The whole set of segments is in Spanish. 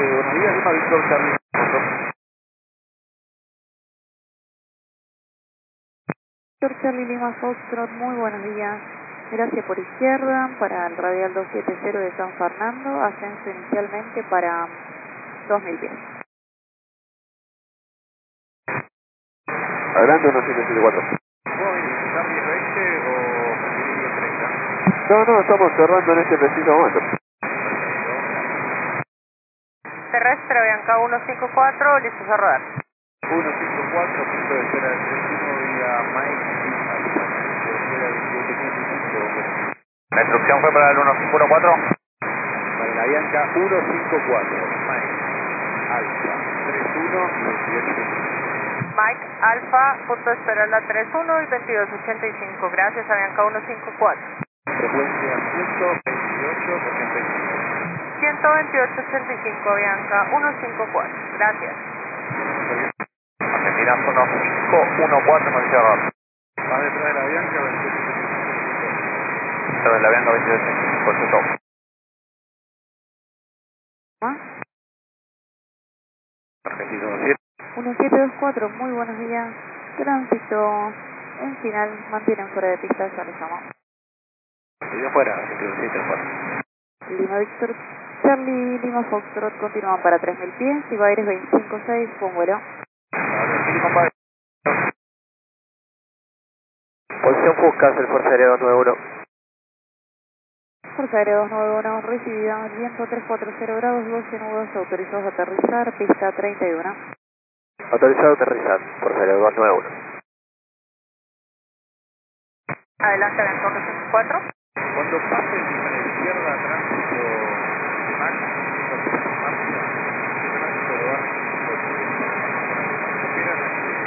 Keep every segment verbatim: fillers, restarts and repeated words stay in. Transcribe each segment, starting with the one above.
buenos días, Lima Víctor Charlie. Víctor Charlie Lima Foxtrot, muy buenos días. Gracias por izquierda para el radial doscientos setenta de San Fernando, ascenso inicialmente para dos mil pies. Adelante, uno siete siete cuatro. ¿Voy Charlie veinte o Miguel treinta? No, no, estamos cerrando en este preciso momento. Terrestre, Bianca uno cinco cuatro, listos a rodar. uno cinco cuatro, punto de espera del destino vía Mike Alfa. Espera veintiocho treinta y cinco. La instrucción fue para el uno cinco uno cuatro. Para la Bianca uno cinco cuatro, Mike Alfa tres uno y veintiocho treinta y cinco. Mike Alfa, punto de espera la tres uno y veintidós ochenta y cinco. Gracias a Bianca uno cinco cuatro. Frecuencia ciento veintiocho ochenta y cinco. ciento veintiocho ochenta y cinco, Bianca uno cinco cuatro. Gracias. Argentina uno cinco uno cuatro, no dice error. Va detrás de la Bianca veintiocho ochenta y cinco. Sobre la Bianca veintiocho ochenta y cinco, eso todo. ¿Ah? Argentina uno siete. uno siete dos cuatro, muy buenos días. Tránsito en final, mantienen fuera de pista, ya les llamamos. Yo fuera, Argentina uno siete fuera. Lima Víctor Charlie Lima Foxtrot continúan para tres mil pies y Baires veinticinco seis, con vuelo. Posición Fusca, el Fuerza Aérea dos nueve uno. Fuerza Aérea dos nueve uno, recibida, viento trescientos cuarenta grados, doce nudos, autorizados a aterrizar, pista treinta y uno. Autorizado a aterrizar, Fuerza Aérea dos nueve uno. Adelante, Bianca uno cinco cuatro. Cuando pase a la izquierda, tránsito Max, marcha, tránsito de baja esperan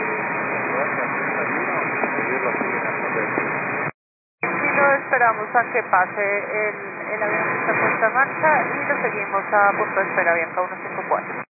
a seguirlo así en la zona. Y lo esperamos a que pase el, el avión que está puesto en marcha y lo seguimos a punto de espera, Bianca uno cinco cuatro.